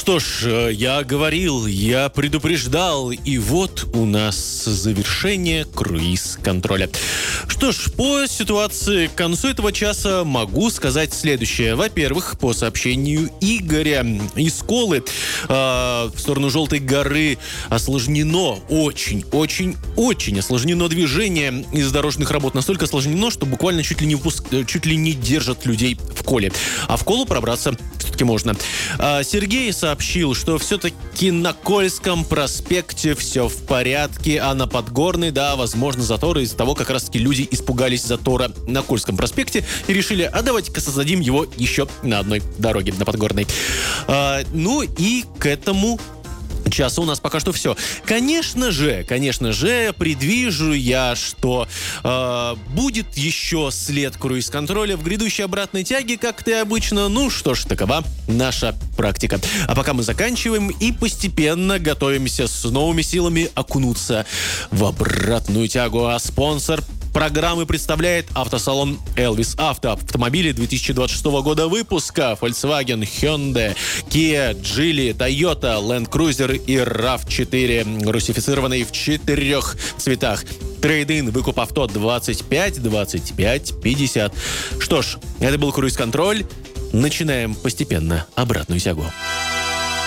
Что ж, я говорил, я предупреждал, и вот у нас завершение круиз-контроля. Что ж, по ситуации к концу этого часа могу сказать следующее. Во-первых, по сообщению Игоря из Колы в сторону Желтой горы осложнено, очень осложнено движение из дорожных работ. Настолько осложнено, что буквально чуть ли не держат людей в Коле. А в Колу пробраться все-таки можно. Сергей сообщил, что все-таки на Кольском проспекте все в порядке, а на Подгорной, да, возможно, заторы из-за того, как раз-таки люди испугались затора на Кольском проспекте и решили, а давайте-ка создадим его еще на одной дороге, на Подгорной. Ну и к этому часу у нас пока что все. Конечно же, предвижу я, что будет еще след круиз-контроля в грядущей обратной тяге, как и обычно. Ну что ж, такова наша практика. А пока мы заканчиваем и постепенно готовимся с новыми силами окунуться в обратную тягу. А спонсор программы представляет автосалон «Элвис Авто». Автомобили 2026 года выпуска: Volkswagen, Hyundai, Kia, Geely, Toyota, Land Cruiser и RAV4. Русифицированные в 4 цветах. Трейд-ин, выкуп авто 25, 25, 50. Что ж, это был круиз-контроль. Начинаем постепенно обратную тягу.